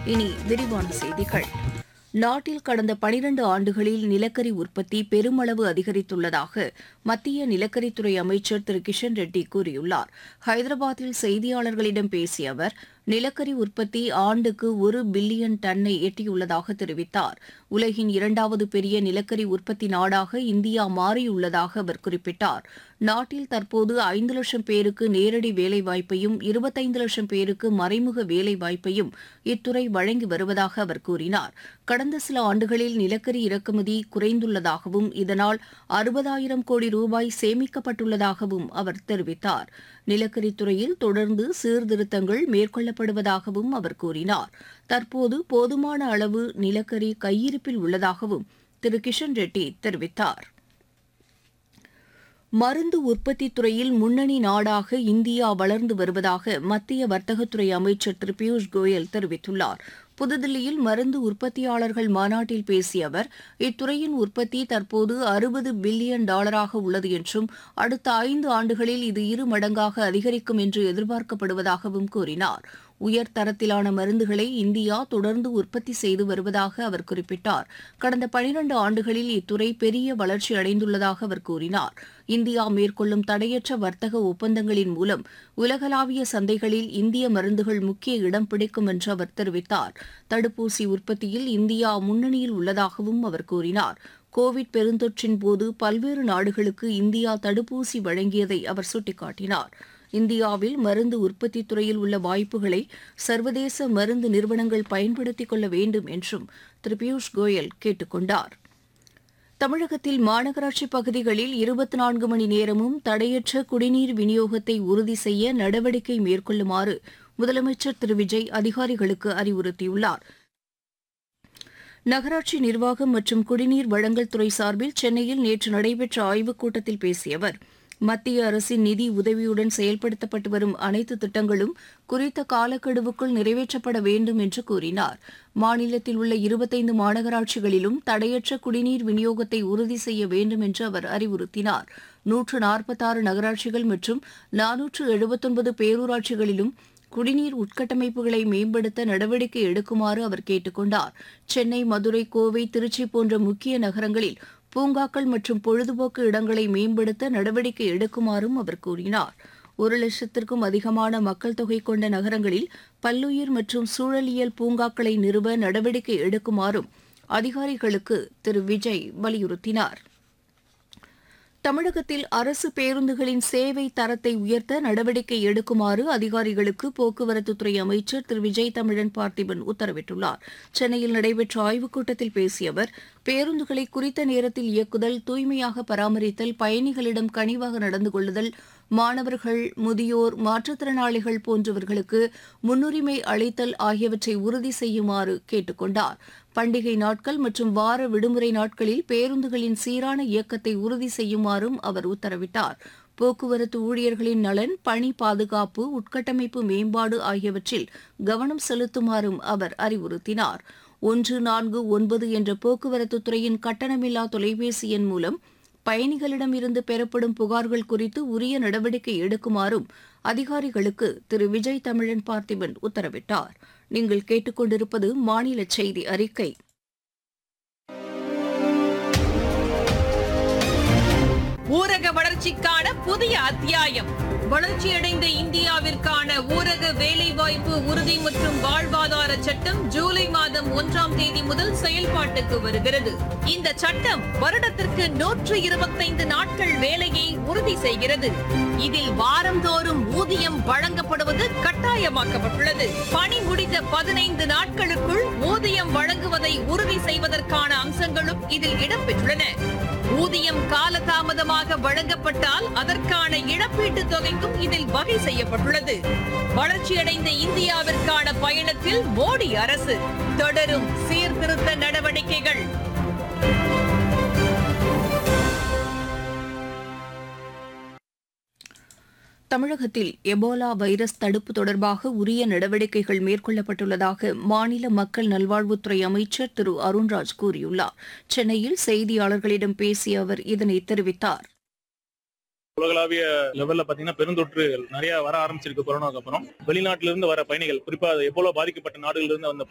இனி விரிவான செய்திகள். நாட்டில் கடந்த 12 ஆண்டுகளில் நிலக்கரி உற்பத்தி பெருமளவு அதிகரித்துள்ளதாக மத்திய நிலக்கரித்துறை அமைச்சர் திரு கிஷன் ரெட்டி கூறியுள்ளார். ஹைதராபாத்தில் செய்தியாளர்களிடம் பேசிய அவர், நிலக்கரி உற்பத்தி ஆண்டுக்கு 1 பில்லியன் டன்னை எட்டியுள்ளதாக தெரிவித்தார். உலகின் 2வது பெரிய நிலக்கரி உற்பத்தி நாடாக இந்தியா மாறியுள்ளதாக அவர் குறிப்பிட்டார். நாட்டில் தற்போது 5 லட்சம் பேருக்கு நேரடி வேலைவாய்ப்பையும் 25 லட்சம் பேருக்கு மறைமுக வேலைவாய்ப்பையும் இத்துறை வழங்கி வருவதாக அவர் கூறினார். கடந்த சில ஆண்டுகளில் நிலக்கரி இறக்குமதி குறைந்துள்ளதாகவும் இதனால் 60,000 கோடி ரூபாய் சேமிக்கப்பட்டுள்ளதாகவும் அவர் தெரிவித்தார். நிலக்கரித்துறையில் தொடர்ந்து சீர்திருத்தங்கள் மேற்கொள்ளப்படுவதாகவும் அவர் கூறினார். தற்போது போதுமான அளவு நிலக்கரி கையிருப்பில் உள்ளதாகவும் திரு கிஷன் ரெட்டி தெரிவித்தார். மருந்து உற்பத்தித் துறையில் முன்னணி நாடாக இந்தியா வளர்ந்து வருவதாக மத்திய வர்த்தகத்துறை அமைச்சர் திரு பியூஷ் கோயல் தெரிவித்துள்ளார். புதுதில்லியில் மருந்து உற்பத்தியாளர்கள் மாநாட்டில் பேசிய அவர், இத்துறையின் உற்பத்தி தற்போது $60 பில்லியன் உள்ளது என்றும் அடுத்த 5 ஆண்டுகளில் இது 2 மடங்காக அதிகரிக்கும் என்று எதிர்பார்க்கப்படுவதாகவும் கூறினார். உயர் தரத்திலான மருந்துகளை இந்தியா தொடர்ந்து உற்பத்தி செய்து வருவதாக அவர் குறிப்பிட்டார். கடந்த 12 ஆண்டுகளில் இத்துறை பெரிய வளர்ச்சி அடைந்துள்ளதாக அவர் கூறினார். இந்தியா மேற்கொள்ளும் தடையற்ற வர்த்தக ஒப்பந்தங்களின் மூலம் உலகளாவிய சந்தைகளில் இந்திய மருந்துகள் முக்கிய இடம் பிடிக்கும் என்று அவர் தெரிவித்தார். தடுப்பூசி உற்பத்தியில் இந்தியா முன்னணியில் உள்ளதாகவும் அவர் கூறினார். கோவிட் பெருந்தொற்றின் போது பல்வேறு நாடுகளுக்கு இந்தியா தடுப்பூசி வழங்கியதை அவர் சுட்டிக்காட்டினார். இந்தியாவில் மருந்து உற்பத்தித் துறையில் உள்ள வாய்ப்புகளை சர்வதேச மருந்து நிறுவனங்கள் பயன்படுத்திக் கொள்ள வேண்டும் என்றும் திரு பியூஷ் கோயல் கேட்டுக் கொண்டார். தமிழகத்தில் மாநகராட்சி பகுதிகளில் 24 மணி நேரமும் தடையற்ற குடிநீர் விநியோகத்தை உறுதி செய்ய நடவடிக்கை மேற்கொள்ளுமாறு முதலமைச்சர் திரு விஜய் அதிகாரிகளுக்கு அறிவுறுத்தியுள்ளார். நகராட்சி நிர்வாகம் மற்றும் குடிநீர் வழங்கல் துறை சார்பில் சென்னையில் நேற்று நடைபெற்ற ஆய்வுக் கூட்டத்தில் பேசிய அவர், மத்திய அரசின் நிதி உதவியுடன் செயல்படுத்தப்பட்டு வரும் அனைத்து திட்டங்களும் குறித்த காலக்கெடுவுக்குள் நிறைவேற்றப்பட வேண்டும் என்று கூறினார். மாநிலத்தில் உள்ள 25 மாநகராட்சிகளிலும் தடையற்ற குடிநீர் விநியோகத்தை உறுதி செய்ய வேண்டும் என்று அவர் அறிவுறுத்தினார். 146 நகராட்சிகள் மற்றும் 479 பேரூராட்சிகளிலும் குடிநீர் உட்கட்டமைப்புகளை மேம்படுத்த நடவடிக்கை எடுக்குமாறு அவர் கேட்டுக் கொண்டார். சென்னை, மதுரை, கோவை, திருச்சி போன்ற முக்கிய நகரங்களில் பூங்காக்கள் மற்றும் பொழுதுபோக்கு இடங்களை மேம்படுத்த நடவடிக்கை எடுக்குமாறும் அவர் கூறினார். 1 லட்சத்திற்கும் அதிகமான மக்கள் தொகை கொண்ட நகரங்களில் பல்லுயிர் மற்றும் சூழலியல் பூங்காக்களை நிறுவ நடவடிக்கை எடுக்குமாறும் அதிகாரிகளுக்கு திரு விஜய் வலியுறுத்தினார். தமிழகத்தில் அரசு பேருந்துகளின் சேவை தரத்தை உயர்த்த நடவடிக்கை எடுக்குமாறு அதிகாரிகளுக்கு போக்குவரத்துத்துறை அமைச்சர் திரு விஜய் தமிழன் பார்த்திபன் உத்தரவிட்டுள்ளார். சென்னையில் நடைபெற்ற ஆய்வுக் கூட்டத்தில் பேசிய அவர், பேருந்துகளை குறித்த நேரத்தில் இயக்குதல், தூய்மையாக பராமரித்தல், பயணிகளிடம் கனிவாக நடந்து கொள்ளுதல், மாணவர்கள், முதியோர், மாற்றுத்திறனாளிகள் போன்றவர்களுக்கு முன்னுரிமை அளித்தல் ஆகியவற்றை உறுதி செய்யுமாறு கேட்டுக் கொண்டார். பண்டிகை நாட்கள் மற்றும் வார விடுமுறை நாட்களில் பேருந்துகளின் சீரான இயக்கத்தை உறுதி செய்யுமாறும் அவர் உத்தரவிட்டார். போக்குவரத்து ஊழியர்களின் நலன், பணி பாதுகாப்பு, உட்கட்டமைப்பு மேம்பாடு ஆகியவற்றில் கவனம் செலுத்துமாறும் அவர் அறிவுறுத்தினார். 149 என்ற போக்குவரத்துத் துறையின் கட்டணமில்லா தொலைபேசி எண் மூலம் பயணிகளிடமிருந்து பெறப்படும் புகார்கள் குறித்து உரிய நடவடிக்கை எடுக்குமாறும் அதிகாரிகளுக்கு திரு விஜய் தமிழன் பார்த்திபன் உத்தரவிட்டார். நீங்கள் கேட்டுக்கொண்டிருப்பது மாநில செய்தி அறிக்கை. ஊரக வளர்ச்சிக்கான புதிய அத்தியாயம். வளர்ச்சியடைந்த இந்தியாவிற்கான ஊரக வேலைவாய்ப்பு உறுதி மற்றும் வாழ்வாதார சட்டம் ஜூலை மாதம் 1ஆம் தேதி முதல் செயல்பாட்டுக்கு வருகிறது. இந்த சட்டம் வருடத்திற்கு 125 நாட்கள் வேலையை உறுதி செய்கிறது. இதில் வாரந்தோறும் ஊதியம் வழங்கப்படுவது கட்டாயமாக்கப்பட்டுள்ளது. பணி முடிந்த 15 நாட்களுக்குள் ஊதியம் வழங்குவதை உறுதி செய்வதற்கான அம்சங்களும் இதில் இடம்பெற்றுள்ளன. ஊதியம் காலதாமதமாக வழங்கப்பட்டால் அதற்கான இழப்பீட்டுத் தொகைக்கும் இதில் வகை செய்யப்பட்டுள்ளது. வளர்ச்சியடைந்த இந்தியாவிற்கான பயணத்தில் மோடி அரசு தொடரும் சீர்திருத்த நடவடிக்கைகள். தமிழகத்தில் எபோலா வைரஸ் தடுப்பு தொடர்பாக உரிய நடவடிக்கைகள் மேற்கொள்ளப்பட்டுள்ளதாக மாநில மக்கள் நல்வாழ்வுத்துறை அமைச்சர் திரு அருண்ராஜ் கூறியுள்ளார். சென்னையில் செய்தியாளர்களிடம் பேசிய அவர் இதனை தெரிவித்தார். உலகளாவிய லெவல்ல பாத்தீங்கன்னா பெருந்தொற்று நிறைய வர ஆரம்பிச்சிருக்கு. கொரோனாக்கு அப்புறம் வெளிநாட்டிலிருந்து வர பயணிகள், குறிப்பா எபோலா பாதிக்கப்பட்ட நாடுகளிலிருந்து வந்த